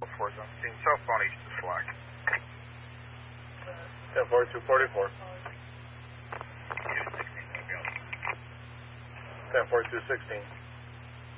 4 zone. Seeing southbound east of Slack. 10-4244. 10-4216.